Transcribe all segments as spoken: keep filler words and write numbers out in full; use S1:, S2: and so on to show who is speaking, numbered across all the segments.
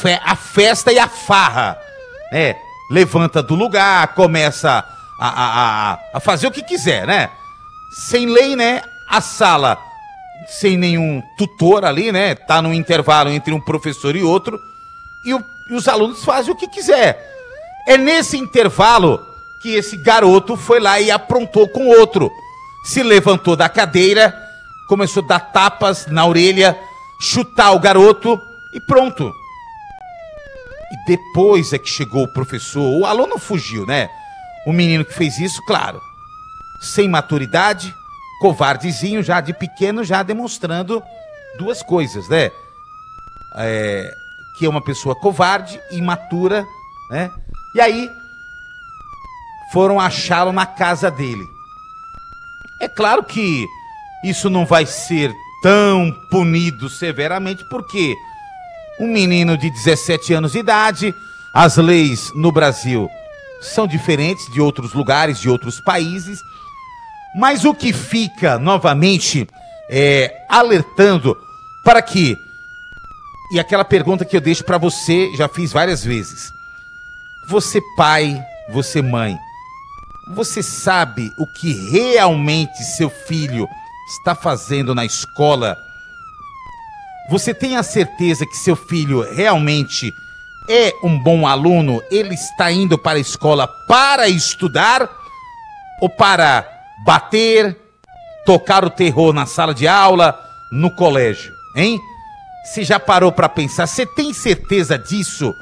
S1: fe- a festa e a farra, né? Levanta do lugar, começa a, a, a, a fazer o que quiser, né? Sem lei, né? A sala sem nenhum tutor ali, né? Tá no intervalo entre um professor e outro, e, o, e os alunos fazem o que quiser. É nesse intervalo que esse garoto foi lá e aprontou com outro. Se levantou da cadeira, começou a dar tapas na orelha, chutar o garoto e pronto. E depois é que chegou o professor, o aluno fugiu, né? O menino que fez isso, claro, sem maturidade, covardezinho, já de pequeno, já demonstrando duas coisas, né? É, que é uma pessoa covarde, imatura, né? E aí, foram achá-lo na casa dele. É claro que isso não vai ser tão punido severamente, porque um menino de dezessete anos de idade, as leis no Brasil são diferentes de outros lugares, de outros países, mas o que fica, novamente, é, alertando para que, e aquela pergunta que eu deixo para você, já fiz várias vezes, você pai, você mãe, você sabe o que realmente seu filho está fazendo na escola? Você tem a certeza que seu filho realmente é um bom aluno? Ele está indo para a escola para estudar ou para bater, tocar o terror na sala de aula, no colégio, hein? Você já parou para pensar? Você tem certeza disso?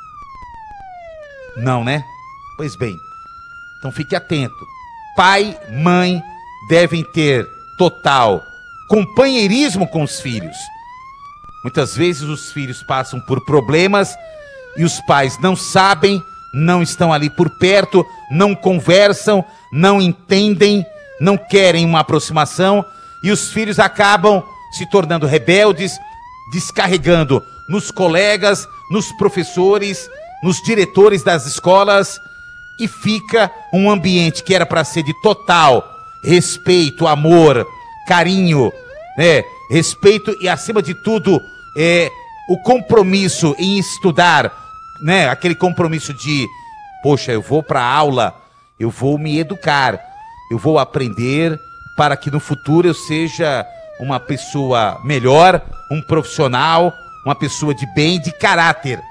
S1: Não, né? Pois bem, então fique atento. Pai, mãe devem ter total companheirismo com os filhos. Muitas vezes os filhos passam por problemas e os pais não sabem, não estão ali por perto, não conversam, não entendem, não querem uma aproximação, e os filhos acabam se tornando rebeldes, descarregando nos colegas, nos professores, nos diretores das escolas, e fica um ambiente que era para ser de total respeito, amor, carinho, né? Respeito e, acima de tudo, é, o compromisso em estudar, né? Aquele compromisso de, poxa, eu vou para a aula, eu vou me educar, eu vou aprender para que no futuro eu seja uma pessoa melhor, um profissional, uma pessoa de bem, de caráter.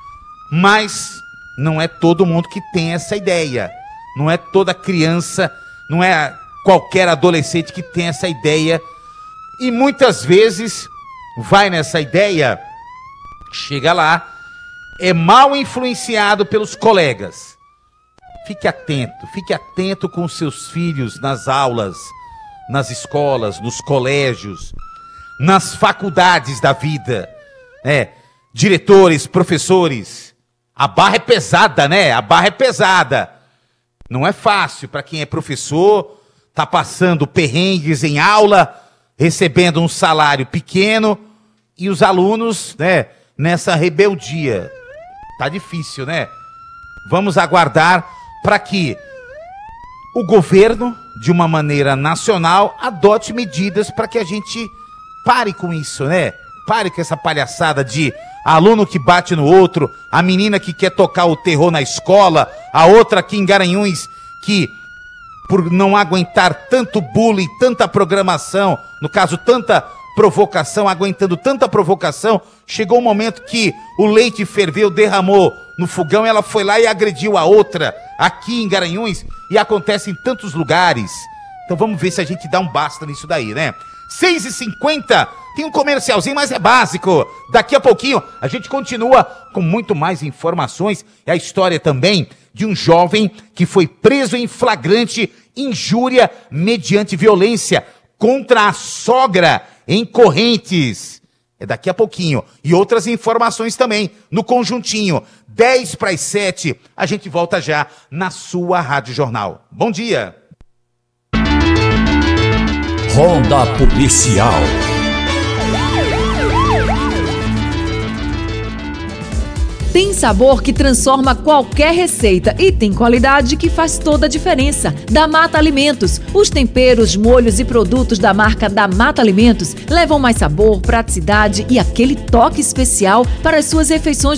S1: Mas não é todo mundo que tem essa ideia. Não é toda criança, não é qualquer adolescente que tem essa ideia. E muitas vezes vai nessa ideia, chega lá, é mal influenciado pelos colegas. Fique atento, fique atento com seus filhos nas aulas, nas escolas, nos colégios, nas faculdades da vida, né? Diretores, professores, a barra é pesada, né? A barra é pesada. Não é fácil para quem é professor, tá passando perrengues em aula, recebendo um salário pequeno, e os alunos, né, nessa rebeldia. Tá difícil, né? Vamos aguardar para que o governo, de uma maneira nacional, adote medidas para que a gente pare com isso, né? Pare com essa palhaçada de aluno que bate no outro, a menina que quer tocar o terror na escola, a outra aqui em Garanhuns que, por não aguentar tanto bullying, tanta programação, no caso, tanta provocação, aguentando tanta provocação, chegou um momento que o leite ferveu, derramou no fogão, ela foi lá e agrediu a outra, aqui em Garanhuns, e acontece em tantos lugares. Então vamos ver se a gente dá um basta nisso daí, né? seis e cinquenta, tem um comercialzinho, mas é básico. Daqui a pouquinho a gente continua com muito mais informações. É a história também de um jovem que foi preso em flagrante injúria mediante violência contra a sogra em Correntes. É daqui a pouquinho. E outras informações também no conjuntinho. dez para as sete, a gente volta já na sua Rádio Jornal. Bom dia.
S2: Ronda Policial.
S3: Tem sabor que transforma qualquer receita e tem qualidade que faz toda a diferença. Da Mata Alimentos. Os temperos, molhos e produtos da marca da Mata Alimentos levam mais sabor, praticidade e aquele toque especial para as suas refeições